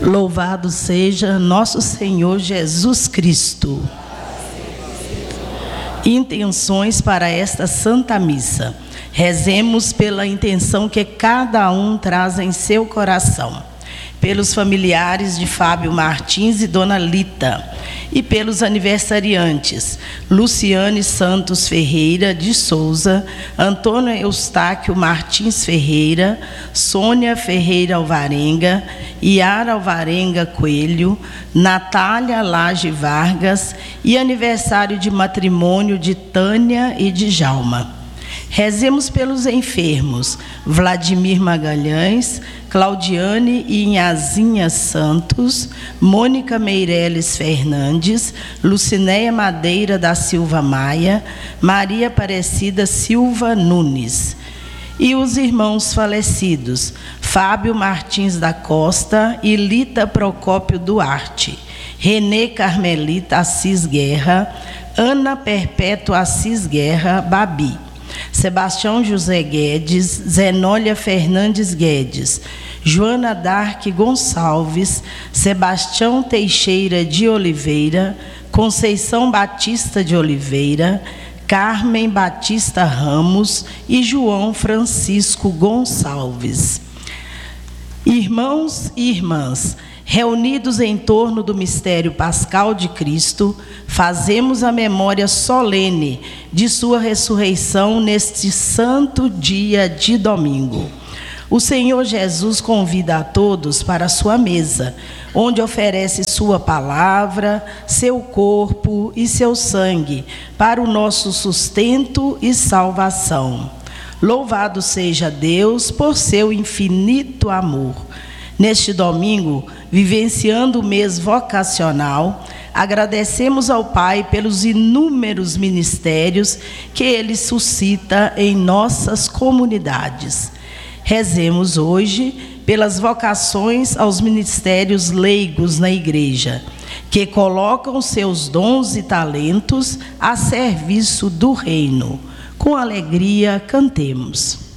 Louvado seja nosso Senhor Jesus Cristo. Intenções para esta Santa Missa. Rezemos pela intenção que cada um traz em seu coração. Pelos familiares de Fábio Martins e Dona Lita. E pelos aniversariantes, Luciane Santos Ferreira de Souza, Antônio Eustáquio Martins Ferreira, Sônia Ferreira Alvarenga, Yara Alvarenga Coelho, Natália Lage Vargas e aniversário de matrimônio de Tânia e de Djalma. Rezemos pelos enfermos, Vladimir Magalhães, Claudiane e Inhazinha Santos, Mônica Meireles Fernandes, Lucinéia Madeira da Silva Maia, Maria Aparecida Silva Nunes. E os irmãos falecidos, Fábio Martins da Costa e Lita Procópio Duarte, Renê Carmelita Assis Guerra, Ana Perpétua Assis Guerra Babi, Sebastião José Guedes, Zenólia Fernandes Guedes, Joana Darque Gonçalves, Sebastião Teixeira de Oliveira, Conceição Batista de Oliveira, Carmen Batista Ramos e João Francisco Gonçalves. Irmãos e irmãs, reunidos em torno do mistério pascal de Cristo, fazemos a memória solene de sua ressurreição neste santo dia de domingo. O Senhor Jesus convida a todos para a sua mesa, onde oferece sua palavra, seu corpo e seu sangue para o nosso sustento e salvação. Louvado seja Deus por seu infinito amor. Neste domingo, vivenciando o mês vocacional, agradecemos ao Pai pelos inúmeros ministérios que Ele suscita em nossas comunidades. Rezemos hoje pelas vocações aos ministérios leigos na Igreja, que colocam seus dons e talentos a serviço do reino. Com alegria, cantemos.